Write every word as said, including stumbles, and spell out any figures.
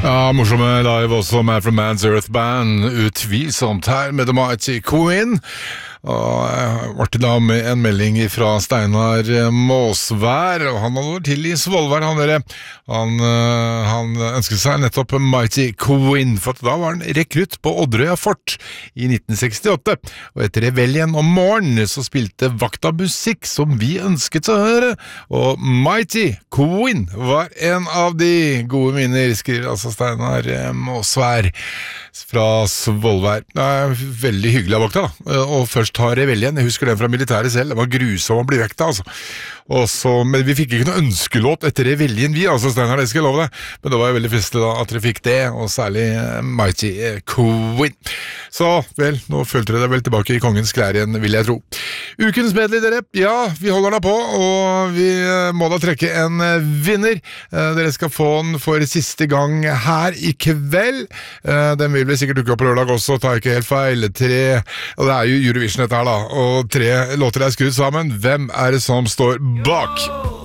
Ja, morsomme live også med From Man's Earth Band, utvilsomt her med The Mighty Queen. Og jeg ble da med en melding fra Steinar Måsvær, og han hadde vært til i Svolvær, han dere. Han, han ønsket seg nettopp Mighty Queen, for da var han rekrutt på Odderøya Fort i nitten sekstiåtte. Og etter reveljen om morgenen så spilte vakta musikk som vi ønsket å høre, og Mighty Queen var en av de gode minner, skriver altså Steinar Måsvær fra Svolvær. Det er veldig hyggelig av vakta da, og først ta reveljen. Jeg husker den fra militæret selv, det var grusom å bli vekta altså. Og så, men vi fikk ikke noe ønskelåt etter reveljen vi, altså Steinar, det skal jeg love deg, men det var jo veldig festlig da at dere fikk det, og særlig uh, Mighty Queen. Så, vel, nå følte dere vel tilbake i kongens klær igjen, vil jeg tro. Ukens medley, dere, ja, vi holder da på, og vi uh, må da trekke en uh, vinner. Uh, dere skal få den for siste gang her i kveld. Uh, den vil vel sikkert dukke opp på lørdag også, ta ikke helt feil. Tre, og det er jo Eurovision dette her da, og tre låter er skrudd sammen. Hvem er det som står bak?